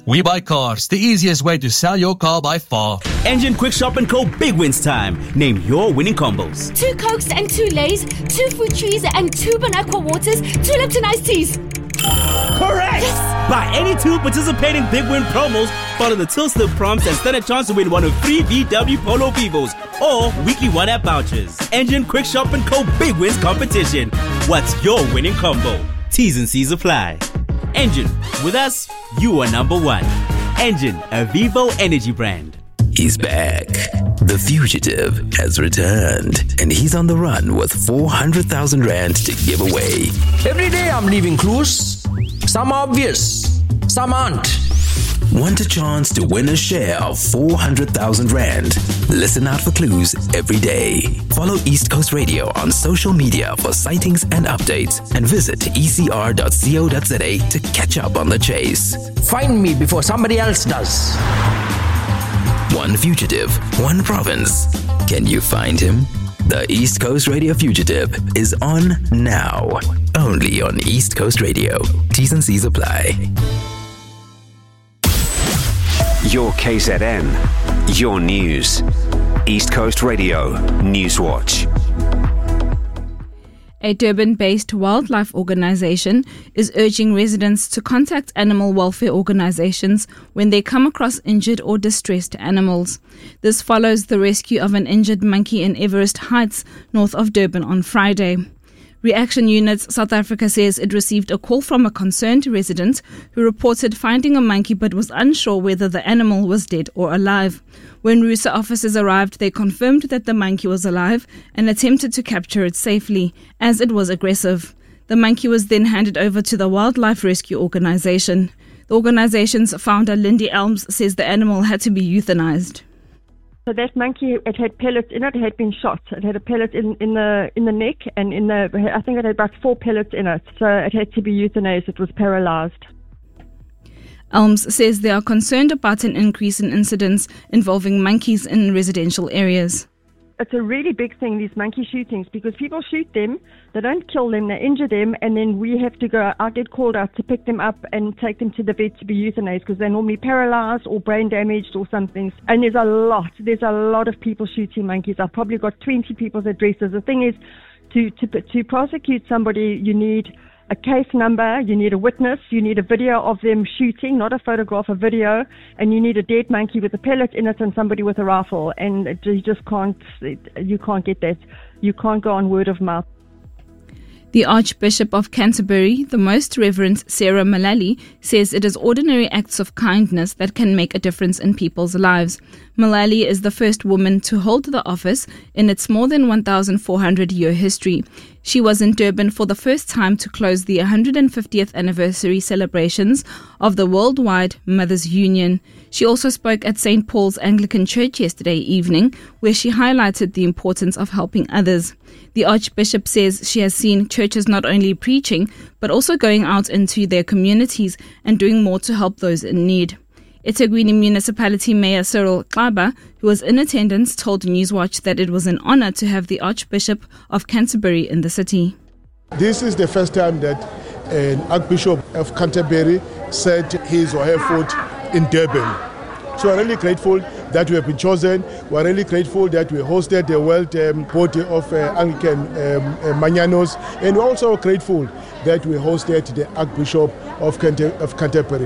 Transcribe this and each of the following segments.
We Buy Cars, the easiest way to sell your car by far. Engine Quick Shop & Co. Big Wins Time. Name your winning combos. 2 Cokes and 2 Lays, 2 fruit trees and 2 Bonaqua waters, 2 Lipton iced teas. Correct! Yes. Buy any 2 participating Big Win promos, follow the 2 slip prompts and stand a chance to win one of 3 VW Polo Vivos or weekly 1-app vouchers. Engine Quick Shop & Co. Big Wins Competition. What's your winning combo? T's and C's apply. Engine, with us, you are number 1. Engine, a Vivo energy brand. He's back. The fugitive has returned, and he's on the run with 400,000 rand to give away. Every day I'm leaving clues. Some are obvious, some aren't. Want a chance to win a share of 400,000 rand? Listen out for clues every day. Follow East Coast Radio on social media for sightings and updates, and visit ecr.co.za to catch up on the chase. Find me before somebody else does. One fugitive, one province. Can you find him? The East Coast Radio Fugitive is on now. Only on East Coast Radio. T's and C's apply. Your KZN, your news. East Coast Radio Newswatch. A Durban-based wildlife organization is urging residents to contact animal welfare organizations when they come across injured or distressed animals. This follows the rescue of an injured monkey in Everest Heights, north of Durban, on Friday. Reaction Units South Africa says it received a call from a concerned resident who reported finding a monkey but was unsure whether the animal was dead or alive. When RUSA officers arrived, they confirmed that the monkey was alive and attempted to capture it safely, as it was aggressive. The monkey was then handed over to the Wildlife Rescue Organization. The organization's founder, Lindy Elms, says the animal had to be euthanized. So that monkey, it had pellets in it. It had been shot. It had a pellet in the neck, and I think it had about 4 pellets in it. So it had to be euthanized. It was paralyzed. Elms says they are concerned about an increase in incidents involving monkeys in residential areas. It's a really big thing, these monkey shootings, because people shoot them, they don't kill them, they injure them, and then we have to go, I get called out to pick them up and take them to the vet to be euthanized because they're normally paralyzed or brain damaged or something. And there's a lot of people shooting monkeys. I've probably got 20 people's addresses. The thing is, to prosecute somebody, you need a case number, you need a witness, you need a video of them shooting, not a photograph, a video, and you need a dead monkey with a pellet in it and somebody with a rifle, and you just can't get that. You can't go on word of mouth. The Archbishop of Canterbury, the Most Reverend Sarah Mullally, says it is ordinary acts of kindness that can make a difference in people's lives. Mullally is the first woman to hold the office in its more than 1,400-year history. She was in Durban for the first time to close the 150th anniversary celebrations of the Worldwide Mothers' Union. She also spoke at St. Paul's Anglican Church yesterday evening, where she highlighted the importance of helping others. The Archbishop says she has seen churches not only preaching, but also going out into their communities and doing more to help those in need. eThekwini Municipality Mayor Cyril Xaba, who was in attendance, told Newswatch that it was an honor to have the Archbishop of Canterbury in the city. This is the first time that an Archbishop of Canterbury set his or her foot in Durban. So we're really grateful that we have been chosen. We're really grateful that we hosted the World Body of Anglican Manyanos. And we're also grateful that we hosted the Archbishop of Canterbury.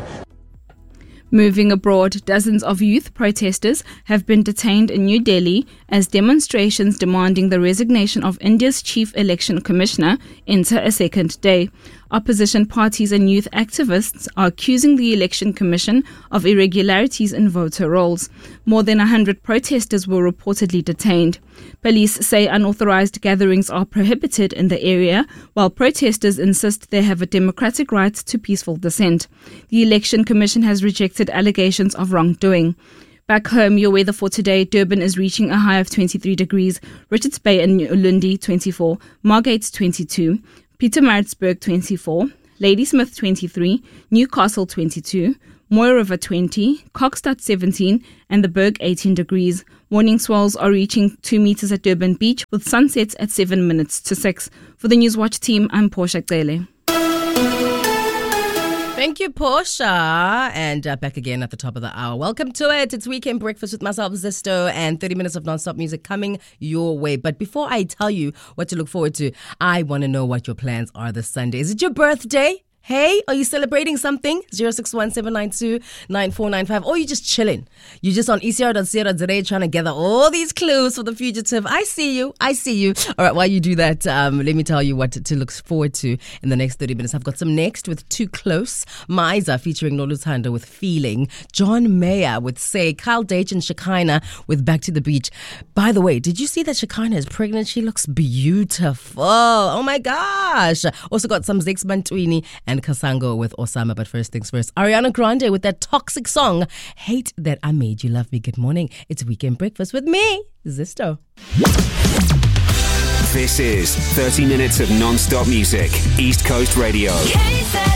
Moving abroad, dozens of youth protesters have been detained in New Delhi as demonstrations demanding the resignation of India's Chief Election Commissioner enter a second day. Opposition parties and youth activists are accusing the Election Commission of irregularities in voter rolls. More than 100 protesters were reportedly detained. Police say unauthorized gatherings are prohibited in the area, while protesters insist they have a democratic right to peaceful dissent. The Election Commission has rejected allegations of wrongdoing. Back home, your weather for today: Durban is reaching a high of 23 degrees, Richards Bay and Ulundi 24, Margate 22, Pietermaritzburg 24, Ladysmith 23, Newcastle 22, Mooi River 20, Kokstad 17 and the Berg 18 degrees. Morning swells are reaching 2 meters at Durban Beach with sunsets at 7 minutes to 6. For the Newswatch team, I'm Portia Cele. Thank you, Portia. And back again at the top of the hour. Welcome to it. It's Weekend Breakfast with myself, Zisto, and 30 minutes of non-stop music coming your way. But before I tell you what to look forward to, I want to know what your plans are this Sunday. Is it your birthday? Hey, are you celebrating something? 061-792-9495. Or you just chilling. You're just on ECR.co.za trying to gather all these clues for the fugitive. I see you. All right, while you do that, let me tell you what to look forward to in the next 30 minutes. I've got some next with Too Close. Maiza featuring Noluthando with Feeling. John Mayer with Say. Kyle Dage and Shekinah with Back to the Beach. By the way, did you see that Shekinah is pregnant? She looks beautiful. Oh my gosh. Also got some Zex Bantwini and Kasango with Osama. But first things first, Ariana Grande with that toxic song, Hate That I Made You Love Me. Good morning. It's Weekend Breakfast with me, Zisto. This is 30 minutes of non-stop music. East Coast Radio.